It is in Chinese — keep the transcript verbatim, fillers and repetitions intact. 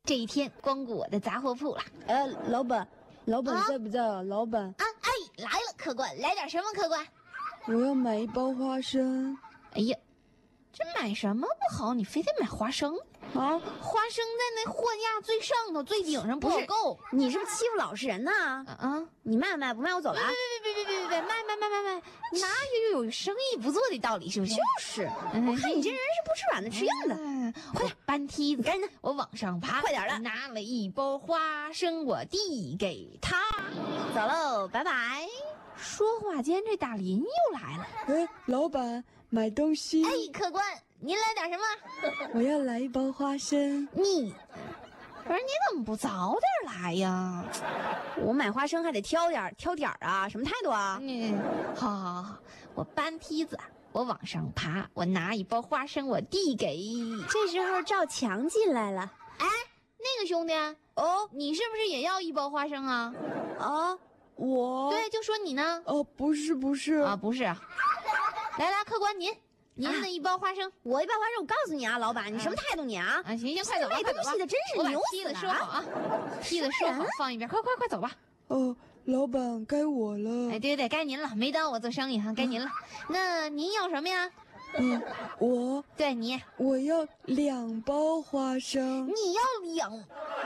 这一天光顾我的杂货铺了。 呃，老板，老板在不在啊？老板啊，哎，来了，客官，来点什么？客官， 我要买一包花生。 哎呀，这买什么不好，你非得买花生啊？ 花生在那货架最上头、最顶上，不好够。 你是不是欺负老实人呢？ 啊啊！ 你卖不卖？不卖我走了。 别别别别别别别卖卖卖卖卖！哪有有生意不做的道理？是不是？ 就是，我看你这人是不吃软的吃硬的。 嗯、快点搬梯子， 赶紧的， 我往上爬， 快点的！ 拿了一包花生，我递给他， 走喽，拜拜。 说话间，这大林又来了。 哎，老板，买东西。 哎，客官，您来点什么？ 我要来一包花生。 你，可是你怎么不早点来呀？ 我买花生还得挑点挑点啊，什么态度啊？ 嗯，好好好，我搬梯子，我往上爬，我拿一包花生，我递给。 这时候赵强进来了。 哎，那个兄弟，哦，你是不是也要一包花生啊？ 啊。我对，就说你呢？ 哦，不是不是啊，不是。来来，客官您，您的一包花生， 啊、我一包花生。我告诉你啊，老板，你什么态度你啊？ 啊，行行，快走吧， 卖东西的真是牛死了！梯子收好啊，梯子收好，放一边，快快快走吧。 哦，老板该我了。 哎，对对，该您了，没耽误我做生意哈，该您了。那您要什么呀？ 嗯，我对你， 我要两包花生。 你要两。